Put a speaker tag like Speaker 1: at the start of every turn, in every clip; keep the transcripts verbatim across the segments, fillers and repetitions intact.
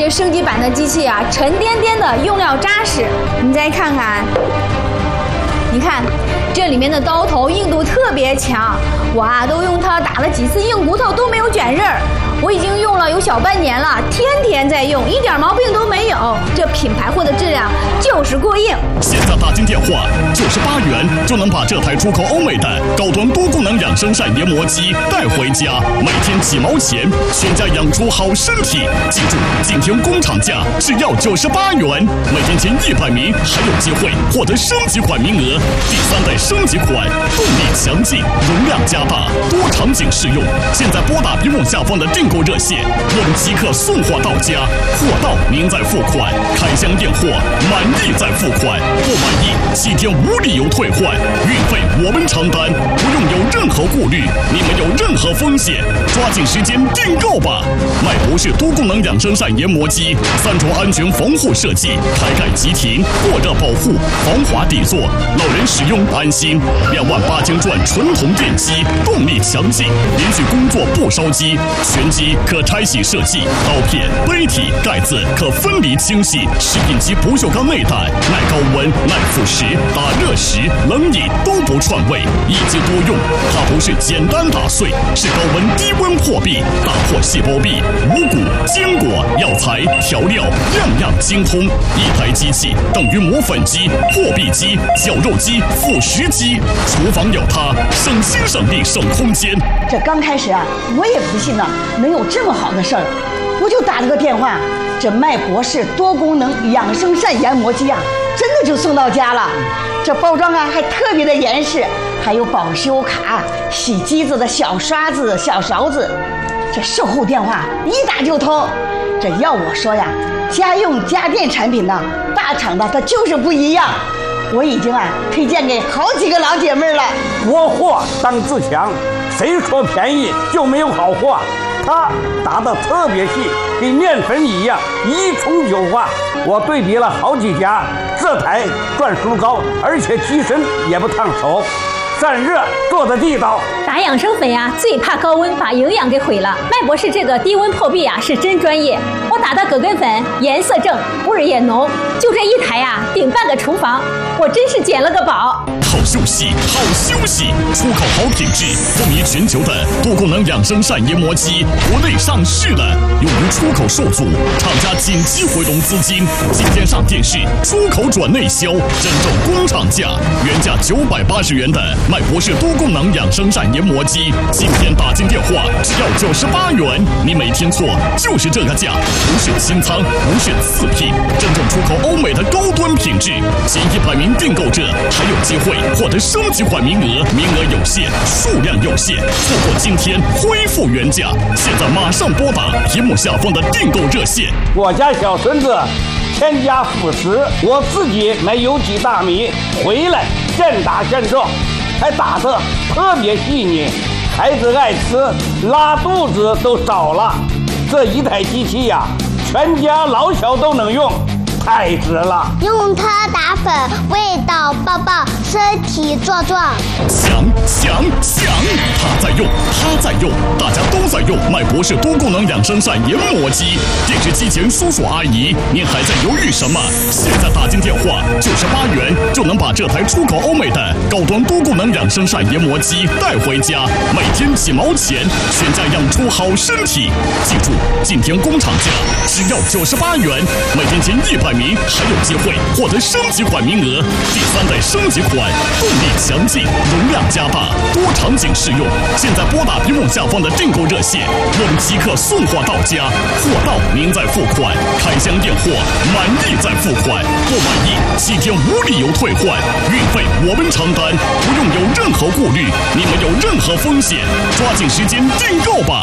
Speaker 1: 这升级版的机器啊，沉甸甸的，用料扎实。你再看看，你看这里面的刀头硬度特别强，我啊都用它打了几次硬骨头都没有卷刃儿。我已经用了有小半年了，天天在用，一点毛病都没有。这品牌货的质量就是过硬。
Speaker 2: 现在打进电话，九十八元就能把这台出口欧美的高端多功能养生膳研磨机带回家，每天几毛钱，全家养出好身体。记住，今天工厂价只要九十八元，每天前一百名还有机会获得升级款名额。第三代升级款，动力强劲，容量加大，多场景适用。现在拨打屏幕下方的订购热线，我们即刻送货到家，货到您再付款，开箱验货，满意再付款，不满意七天无理由退换，运费我们承担，不用有任何顾虑，你们有任何风险，抓紧时间订购吧！麦博士多功能养生膳研磨机，三重安全防护设计，开盖即停，过热保护，防滑底座，老人使用安心。两万八千转纯铜电机，动力强劲，连续工作不烧机，全机可拆洗设计，刀片、杯体、盖子可分离清洗，食品级不锈钢内胆，耐高温、耐腐蚀，打热时、冷饮都不串味，一机多用。它不是简单打碎，是高温低温破壁，打破细胞壁、五谷、坚果、药材、调料，样样精通。一台机器等于磨粉机、破壁机、绞肉机、腐蚀机，厨房有它，省心省力省空间。
Speaker 3: 这刚开始啊，我也不信呢，能有这么好的事儿，我就打了个电话，这麦博士多功能养生膳研磨机啊，真的就送到家了。这包装啊还特别的严实，还有保修卡、洗机子的小刷子、小勺子。这售后电话一打就通。这要我说呀，家用家电产品呢，大厂的它就是不一样。我已经啊推荐给好几个老姐妹了。
Speaker 4: 国货当自强，谁说便宜就没有好货？它打得特别细，跟面粉一样，一冲就化。我对比了好几家，这台转速高，而且机身也不烫手，散热做的地道。
Speaker 5: 打养生粉呀，最怕高温把营养给毁了。麦博士这个低温破壁呀是真专业，我打的葛根粉颜色正，味儿也浓，就这一台呀顶半个厨房，我真是捡了个宝。
Speaker 2: 好休息，好休息，出口好品质，风靡全球的多功能养生膳研磨机，国内上市了，用于出口受阻，厂家紧急回笼资金，今天上电视，出口转内销，真正工厂价，原价九百八十元的麦博士多功能养生膳研磨机，今天打进电话只要九十八元，你没听错，就是这个价，不是清仓，不是次品，真正出口欧美的高端品质，前一百名订购者还有机会获得升级款名额，名额有限，数量有限，错过今天恢复原价，现在马上拨打屏幕下方的订购热线。
Speaker 4: 我家小孙子添加辅食，我自己买有机大米回来现打现种，还打得特别细腻，孩子爱吃，拉肚子都少了。这一台机器呀、啊，全家老小都能用，太值了。
Speaker 6: 用它打粉，味道爆爆，身体壮壮。
Speaker 2: 想想想，他在用，他在用，大家都在用麦博士多功能养生膳研磨机。电视机前叔叔阿姨，您还在犹豫什么？现在打进电话，九十八元就能把这台出口欧美的高端多功能养生膳研磨机带回家，每天几毛钱，全家养出好身体。记住，今天工厂价只要九十八元，每天前一百名还有机会获得升级款名额。第三代升级款，动力强劲，容量加大，多场景适用。现在拨打屏幕下方的订购热线，我们即刻送货到家，货到您再付款，开箱验货，满意再付款，不满意七天无理由退换，运费我们承担，不用有任何顾虑，你们有任何风险，抓紧时间订购吧。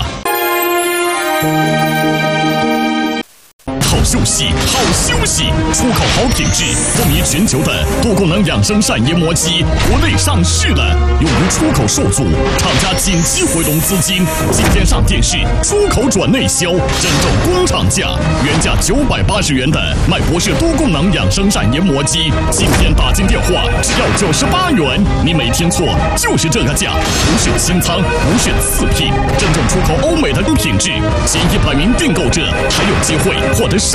Speaker 2: 好休息，好休息，出口好品质，风靡全球的多功能养生膳研磨机，国内上市了，用于出口受阻，厂家紧急回笼资金，今天上电视，出口转内销，真正工厂价，原价九百八十元的麦博士多功能养生膳研磨机，今天打进电话只要九十八元，你没听错，就是这个价，不是清仓，不是次品，真正出口欧美的品质，前一百名订购者还有机会获得